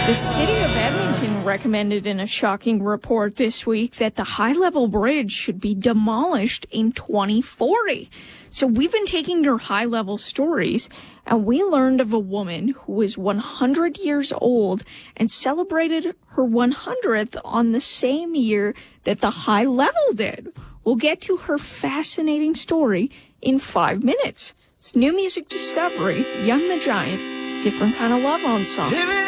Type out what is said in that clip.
The city of Edmonton recommended in a shocking report this week that the high-level bridge should be demolished in 2040. So we've been taking your high-level stories, and we learned of a woman who was 100 years old and celebrated her 100th on the same year that the high level did. We'll get to her fascinating story in 5 minutes. It's New Music Discovery, Young the Giant, Different Kind of Love Ensemble.